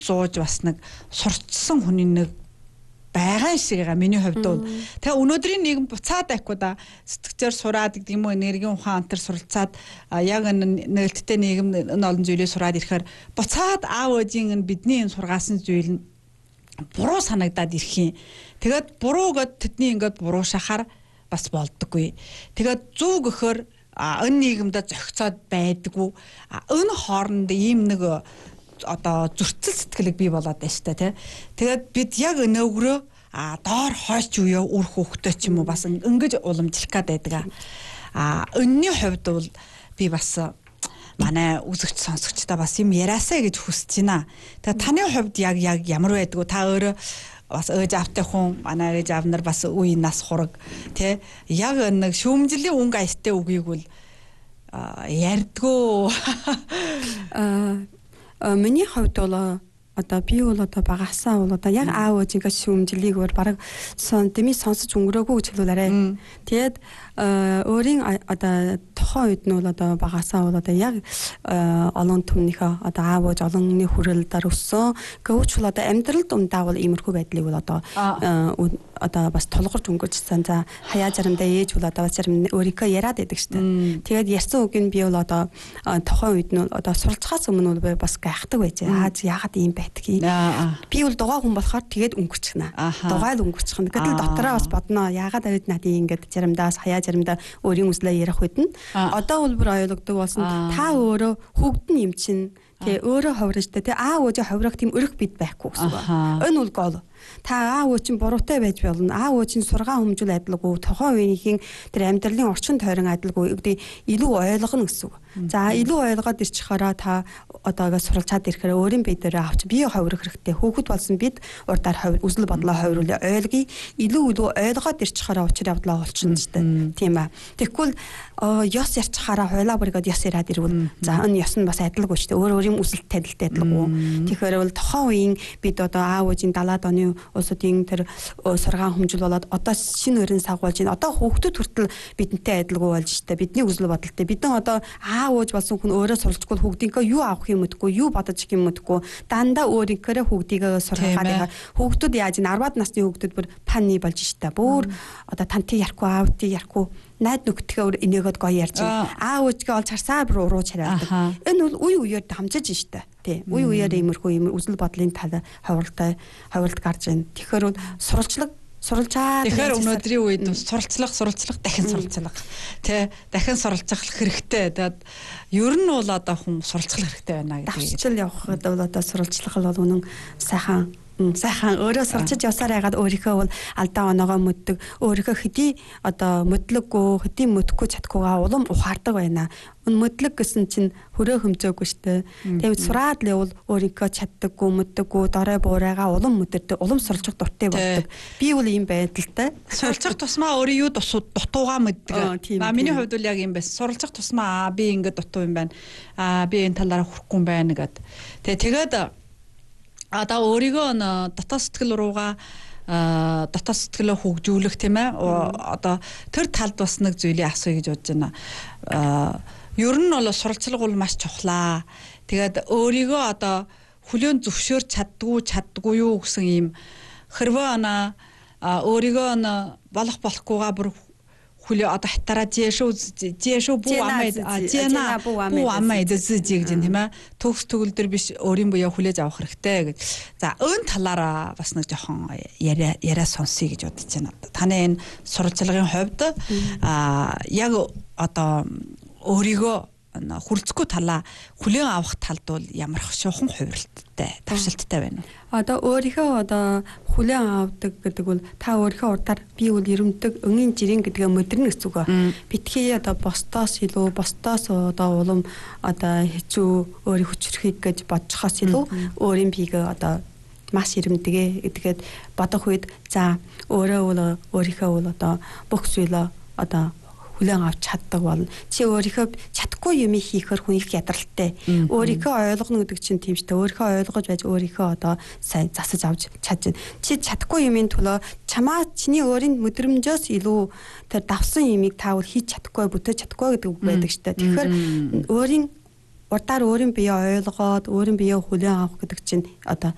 зууж бас нэг сурчсан хүний нэг байгаа шиг байгаа миний хувьд бол. Тэгээ өнөөдрийн нийгэм буцаад байхгүй да сэтгцээр сураад гэдэг юм уу энергийн ухаан антер суралцаад яг нээлттэй нийгэм олон зүйлээ сураад ирэхээр буцаад аав ээжийн бидний энэ сургаасан зүйл нь буруу санагдаад ирэх юм. Тэгээд буруу гэд тэдний ингээд буруу шахаар бас болдоггүй. Тэгээд зөв гэхээр энэ нийгэмдээ зохицоод байдгүй. Энэ хооронд ийм нэг одоо зөрчил сэтгэлэг бий болоод байна шүү дээ тий. Тэгээд бид яг өнөөгрөө доор хойч үе үр хөвгтэй ч юм уу бас ингэж уламжлах гээд байдаг. Өнний хувьд бол би бас манай үзэгч сонсогчдаа бас юм яриасаа гэж хүсэж байна. Тэгээд таны хувьд яг ямар байдгүй та өөрөө бас ээж автай хүн манай ээж аав нар бас үе нас хураг тий яг нэг шүүмжлийн өнгө аястай үгийг бол ярьдгөө. Миний хувьд бол одоо би бол одоо багасаа бол одоо яг аав ээжийнхээ шүүмжлийг бол бараг дэмий сонсож өнгөрөөгүй гэж хэлүүлээрэ. Тэгээд өөрийн одоо тухайн үед нь бол одоо багасаа бол одоо яг олон түмнийхээ одоо аав ээж олонны хүрээлдээр өссөн. Гэвч бол одоо амьдрал дундаа бол иймэрхүү байдлыг бол одоо бас тулгарч өнгөрчсөн. За хаяа заримдаа ээж бол одоо бас зарим өөрийнхөө яриад байдаг шүү дээ. Тэгээд ярьсан үг нь би бол одоо тухайн үед нь одоо суралцахаас өмнө бол бас гайхдаг байжээ. Яагаад ийм байдгийг. Би бол дугаа хүн болохоор тэгээд өнгөрчихнэ. Дугаа л өнгөрчихнэ. Гэтэл дотороо бас бодноо. Яагаад авид надыг ингэж заримдаа хаяа заримдаа өөрийн үслээ ярих үед нь одоо бол бүр ойлгодог болсон. Та өөрөө хөгдөн юм чинь тэгээ өөрөө ховрожтой тэгээ аав ээжээ ховрох тийм өрх бид байхгүй гэсэн үг. Энэ бол гол. Та аав ээж чинь буруутай байж болно. Аав ээж чинь сургаан хүмжил адилгүй, тухайн үеийнхэн тэр амьдралын орчин тойрон адилгүй гэдэг илүү ойлгоно гэсэн үг. За илүү ойлгоод ирчихээрээ та одоогоо суралцаад ирэхээр өөрийн бие дээрээ авч бие ховрох хэрэгтэй. Хүүхэд болсон бид урдаар үзэл бодлоо ховруулъя. Ойлгоё. Илүү ойлгоод ирчихээрээ учир явдлаа олчихно шүү дээ. Тийм ба. Тэгвэл ёс ярьчихаараа хуйлаа бүргээд ёс яриад ирвэл за энэ ёс нь бас адилгүй шүү дээ. Өөр үзэлт танилттай адилгүй. Тэгэхээр бол тухайн үеийн бид одоо аав ээжийн 70-аад оны улсуудын тэр сургаан хүмжил болоод одоо шинэ өрийн сагуулж байна. Одоо хүүхдүүд хүртэл бидэнтэй адилгүй болж штэ. Бидний үзэл бодолтой. Бидэн одоо аав ээж болсон хүн өөрөө суралцгүй хүүхдийнхээ юу авах юм мэдгүй, юу бодож их юм мэдгүй. Дандаа өөрийнхөө хүүхдийгээ сургахаар хүүхдүүд яаж ин 10-аад насны хүүхдүүд бүр пани болж штэ. Бүр одоо тантыг ярихгүй, аавтыг ярихгүй. Найд нүгтгээ энийгод гоё ярьж байна. Аав ээжгээ олж харсаар бүр уруу чараадаг. Энэ бол үе үеэр хамжиж штэ. Тий. Үе үеэр иймэрхүү үзэл бодлын тал хавралт гарч байна. Тэгэхээр суралцаад тэгэхээр өнөөдрийн үед суралцлах дахин суралцлах тий дахин суралцах хэрэгтэй. Тэгээд ер нь бол одоо хүн суралцах хэрэгтэй байна гэдэг. Давчил явхад бол одоо суралцлах бол үнэн сайхан өөрөө сурчиж явсаар ягаад өөрийнхөө бол алдаа оноогоо мэддэг өөрийнхөө хэдий одоо мэдлэггүй хэдий мэдхгүй чадхгүйгаа улам ухаардаг байна. Мэдлэг гэсэн чинь хөрөө хөмзөөгүй штэ. Тэгээд сураад л явал өөрийнхөө чаддаггүй мэддэггүй дорой буурайгаа улам мэдэрдэг улам суралцах дуртай болдог. Би бол ийм байдалтай. Суралцах тусмаа өөрөө юу дутуугаа мэддэг. Миний хувьд бол яг юм байсан. Суралцах тусмаа би ингээд дутуу юм байна. Би энэ талаараа хүрхгүй юм байна гэд. Тэгээд одоо өөрийгөө дотоод сэтгэл руугаа дотоод сэтгэлөө хөгжүүлэх тийм ээ одоо тэр талд бас нэг зүйлийг асууя гэж бодож байна. Ер нь бол суралцлага бол маш чухлаа. Тэгээд өөрийгөө одоо хүлээн зөвшөөрч чаддгүй юу гэсэн ийм хэрвээ өөрийгөө болохгүйгаа бүр хүлээ одоо хатараа жишүү бүү амаа эдэзэж гэж тийм ээ төгс төгөлдөр биш өөрийн буяа хүлээж авах хэрэгтэй гэж. За өн талаараа бас нэг жоохон яриа сонсъё гэж бодож байна. Таны энэ суралцлагын хувьд яг одоо өөрийгөө хүрлцэхгүй талаа хүлээн авах талд бол ямар шуухан хувиралттай давшилттай байна. Одоо өөрийнхөө одоо хүлээн авдаг гэдэг бол та өөрийнхөө урдаар би бол ерөндөг өнгийн жирийн гэдгээ модерн гэсэн үг. Битгий одоо бостоос илүү бостоос одоо улам одоо хэцүү өөрийн хүчрэхийг гэж бодчихоос илүү өөрийн биегээ одоо маш ирэмдэгэ гэдгээд бодох үед за өөрийнхөө бол одоо бүх зүйлөө одоо хүлээн авч чаддаг бол чи өөрийнхөө чадахгүй юм хийхээр хүн их ядралтай. Өөрийнхөө ойлгоно гэдэг чинь тийм шүү дээ. Өөрийнхөө ойлгож байж өөрийнхөө одоо сайн засаж авч чадж. Чи чадахгүй юмын төлөө чиний өөрийн мэдрэмжөөс илүү тэр давсан юмыг таавал хийж чадахгүй, бүтээж чадахгүй гэдэг үг байдаг шүү дээ. Тэгэхээр өөрийн урдаар өөрийн биеэ ойлгоод өөрийн биеэ хүлээн авах гэдэг чинь одоо